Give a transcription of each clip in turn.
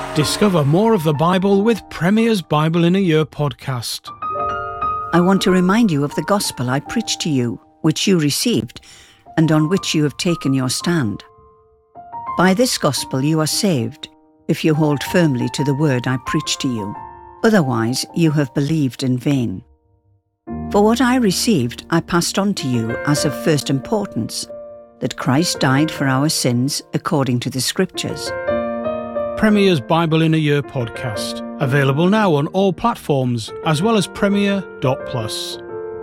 Discover more of the Bible with Premier's Bible in a Year podcast. I want to remind you of the gospel I preached to you, which you received, and on which you have taken your stand. By this gospel you are saved, if you hold firmly to the word I preached to you. Otherwise you have believed in vain. For what I received I passed on to you as of first importance, that Christ died for our sins according to the Scriptures. Premier's Bible in a Year podcast. Available now on all platforms, as well as Premier.plus.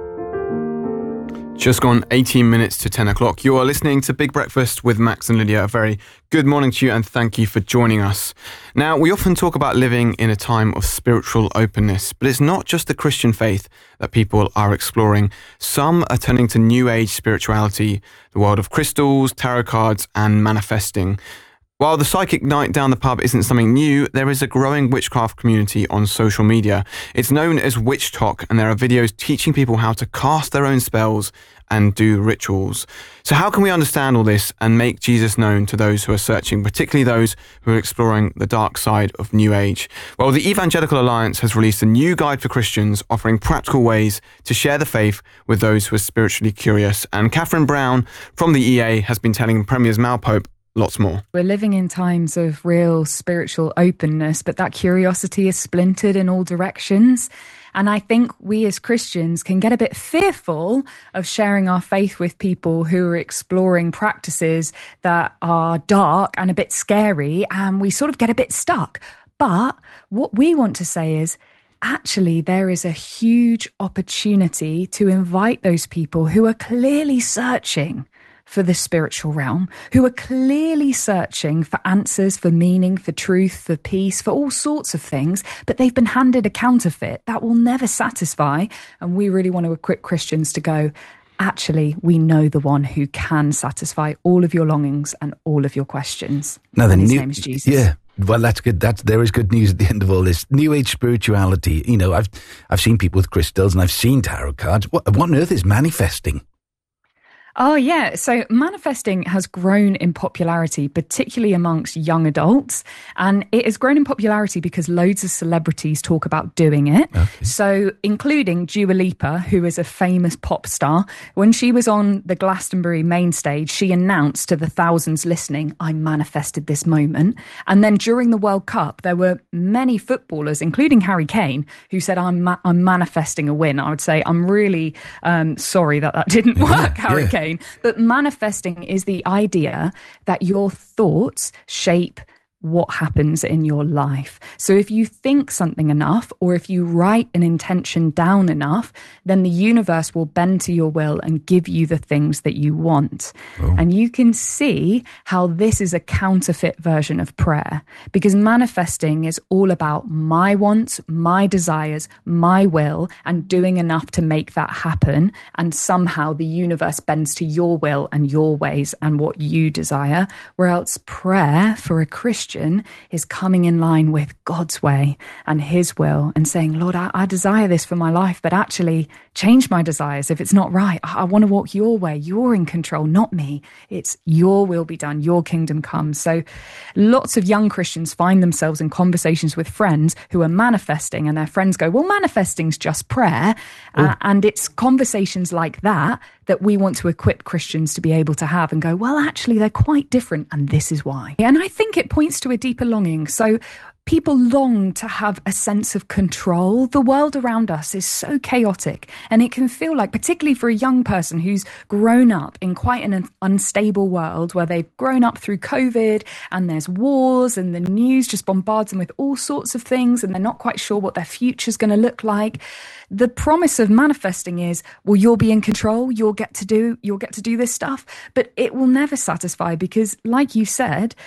Just gone 18 minutes to 10 o'clock. You are listening to Big Breakfast with Max and Lydia. A very good morning to you and thank you for joining us. Now, we often talk about living in a time of spiritual openness, but it's not just the Christian faith that people are exploring. Some are turning to New Age spirituality, the world of crystals, tarot cards and manifesting. While the psychic night down the pub isn't something new, there is a growing witchcraft community on social media. It's known as Witch Talk, and there are videos teaching people how to cast their own spells and do rituals. So how can we understand all this and make Jesus known to those who are searching, particularly those who are exploring the dark side of New Age? Well, the Evangelical Alliance has released a new guide for Christians offering practical ways to share the faith with those who are spiritually curious. And Catherine Brown from the EA has been telling Premier's Mal Pope lots more. We're living in times of real spiritual openness, but that curiosity is splintered in all directions. And I think we as Christians can get a bit fearful of sharing our faith with people who are exploring practices that are dark and a bit scary, and we sort of get a bit stuck. But what we want to say is, actually, there is a huge opportunity to invite those people who are clearly searching for the spiritual realm, who are clearly searching for answers, for meaning, for truth, for peace, for all sorts of things, but they've been handed a counterfeit that will never satisfy. And we really want to equip Christians to go, actually, we know the one who can satisfy all of your longings and all of your questions. Now, his name is Jesus. Yeah. Well, that's good. There is good news at the end of all this. New Age spirituality. You know, I've seen people with crystals and I've seen tarot cards. What on earth is manifesting? Oh, yeah. So manifesting has grown in popularity, particularly amongst young adults. And it has grown in popularity because loads of celebrities talk about doing it. Okay. So including Dua Lipa, who is a famous pop star. When she was on the Glastonbury main stage, she announced to the thousands listening, I manifested this moment. And then during the World Cup, there were many footballers, including Harry Kane, who said, I'm manifesting a win. I would say, I'm really sorry that didn't work, Harry Kane. But manifesting is the idea that your thoughts shape what happens in your life. So if you think something enough, or if you write an intention down enough, then the universe will bend to your will and give you the things that you want. Oh. And you can see how this is a counterfeit version of prayer, because manifesting is all about my wants, my desires, my will, and doing enough to make that happen. And somehow the universe bends to your will and your ways and what you desire. Whereas prayer for a Christian is coming in line with God's way and his will and saying, Lord, I desire this for my life, but actually change my desires if it's not right. I want to walk your way. You're in control, not me. It's your will be done, your kingdom come. So lots of young Christians find themselves in conversations with friends who are manifesting, and their friends go, well, manifesting's just prayer. And it's conversations like that we want to equip Christians to be able to have and go, well, actually, they're quite different, and this is why. And I think it points to a deeper longing. So people long to have a sense of control. The world around us is so chaotic, and it can feel like, particularly for a young person who's grown up in quite an unstable world where they've grown up through COVID and there's wars and the news just bombards them with all sorts of things and they're not quite sure what their future's going to look like. The promise of manifesting is, well, you'll be in control, you'll get to do this stuff, but it will never satisfy because, like you said,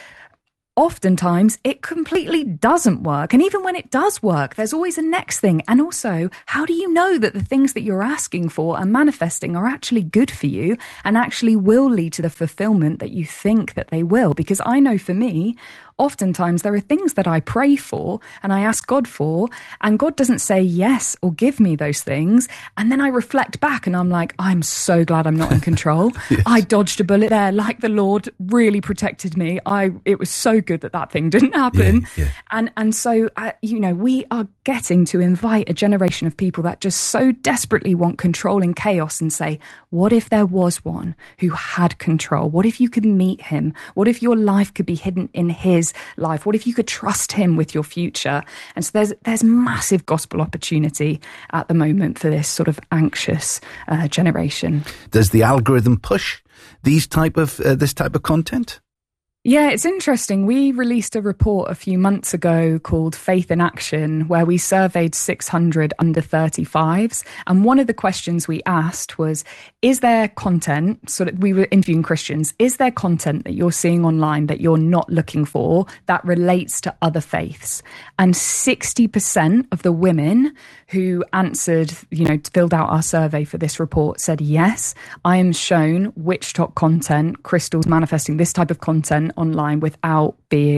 oftentimes it completely doesn't work. And even when it does work, there's always a next thing. And also, how do you know that the things that you're asking for and manifesting are actually good for you and actually will lead to the fulfillment that you think that they will? Because I know for me, oftentimes there are things that I pray for and I ask God for, and God doesn't say yes or give me those things. And then I reflect back and I'm like, I'm so glad I'm not in control. Yes. I dodged a bullet there, like the Lord really protected me. It was so good that thing didn't happen. And so, we are getting to invite a generation of people that just so desperately want control in chaos and say, what if there was one who had control? What if you could meet him? What if your life could be hidden in his life? What if you could trust him with your future? And so there's massive gospel opportunity at the moment for this sort of anxious generation. Does the algorithm push this type of content? Yeah, it's interesting. We released a report a few months ago called Faith in Action, where we surveyed 600 under 35s. And one of the questions we asked was, is there content, so that we were interviewing Christians, is there content that you're seeing online that you're not looking for that relates to other faiths? And 60% of the women who answered, filled out our survey for this report said, yes, I am shown Witchtop content, crystals manifesting this type of content online without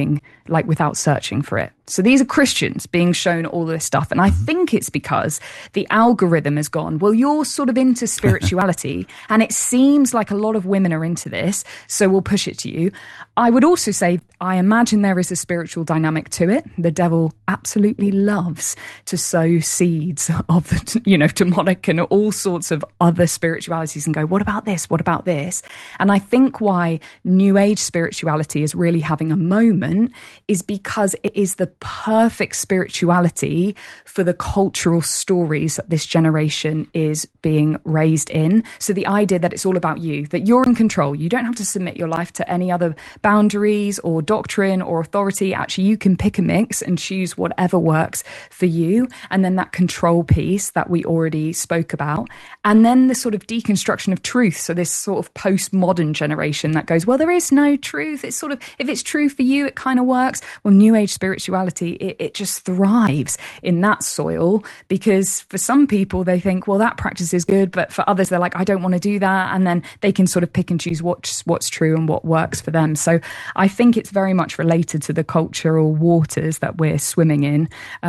searching for it. So these are Christians being shown all this stuff. And I think it's because the algorithm has gone, well, you're sort of into spirituality and it seems like a lot of women are into this, so we'll push it to you. I would also say, I imagine there is a spiritual dynamic to it. The devil absolutely loves to sow seeds of the, demonic and all sorts of other spiritualities and go, what about this? What about this? And I think why New Age spirituality is really having a moment is because it is the perfect spirituality for the cultural stories that this generation is being raised in. So the idea that it's all about you, that you're in control, you don't have to submit your life to any other boundaries or doctrine or authority. Actually, you can pick a mix and choose whatever works for you. And then that control piece that we already spoke about. And then the sort of deconstruction of truth. So this sort of postmodern generation that goes, well, there is no truth. It's sort of, if it's true for you, it kind of works. Well, New Age spirituality, it just thrives in that soil, because for some people they think, well, that practice is good, but for others they're like, I don't want to do that, and then they can sort of pick and choose what's true and what works for them. So I think it's very much related to the cultural waters that we're swimming in,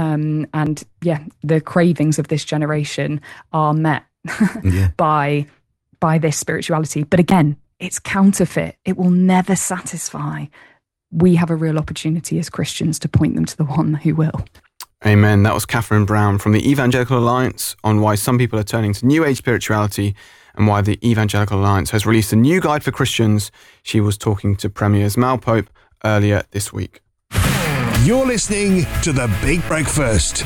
and the cravings of this generation are met by this spirituality. But again, it's counterfeit. It will never satisfy. We have a real opportunity as Christians to point them to the one who will. Amen. That was Catherine Brown from the Evangelical Alliance on why some people are turning to New Age spirituality and why the Evangelical Alliance has released a new guide for Christians. She was talking to Premier's Mal Pope earlier this week. You're listening to The Big Breakfast.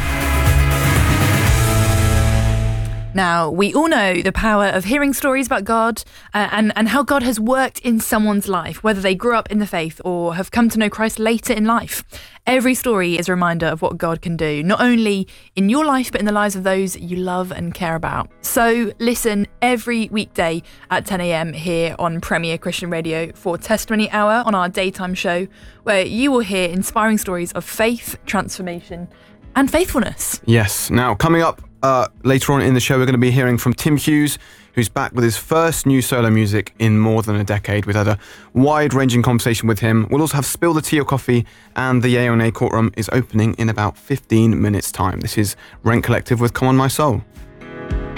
Now, we all know the power of hearing stories about God and how God has worked in someone's life, whether they grew up in the faith or have come to know Christ later in life. Every story is a reminder of what God can do, not only in your life, but in the lives of those you love and care about. So listen every weekday at 10 a.m. here on Premier Christian Radio for Testimony Hour on our daytime show, where you will hear inspiring stories of faith, transformation, and faithfulness. Yes. Now, coming up later on in the show, we're going to be hearing from Tim Hughes, who's back with his first new solo music in more than a decade. We've had a wide-ranging conversation with him. We'll also have Spill the Tea or Coffee, and the Yay or Nay courtroom is opening in about 15 minutes' time. This is Rent Collective with Come On My Soul.